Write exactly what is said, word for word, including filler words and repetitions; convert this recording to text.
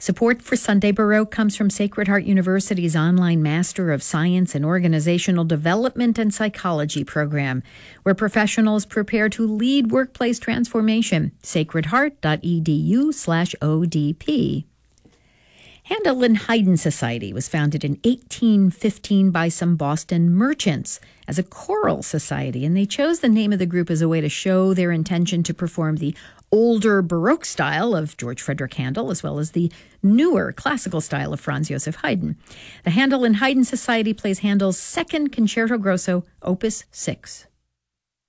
Support for Sunday Baroque comes from Sacred Heart University's online Master of Science in Organizational Development and Psychology program, where professionals prepare to lead workplace transformation. sacredheart.edu slash ODP. Handel and Haydn Society was founded in eighteen fifteen by some Boston merchants as a choral society, and they chose the name of the group as a way to show their intention to perform the older Baroque style of George Frederick Handel, as well as the newer classical style of Franz Joseph Haydn. The Handel and Haydn Society plays Handel's Second Concerto Grosso, Opus six.